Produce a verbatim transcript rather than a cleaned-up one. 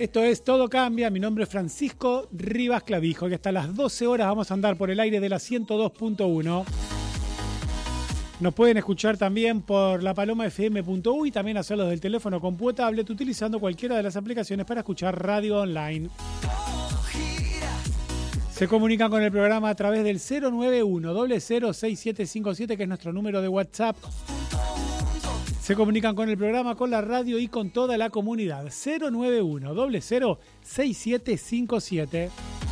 Esto es Todo Cambia. Mi nombre es Francisco Rivas Clavijo y hasta las doce horas vamos a andar por el aire de la ciento dos punto uno. Nos pueden escuchar también por la paloma f m punto u y también hacerlo del teléfono con Púa Tablet utilizando cualquiera de las aplicaciones para escuchar radio online. Se comunican con el programa a través del cero nueve uno, cero cero seis siete cinco siete, que es nuestro número de WhatsApp. Se comunican con el programa, con la radio y con toda la comunidad. cero nueve uno, cero cero seis siete cinco siete.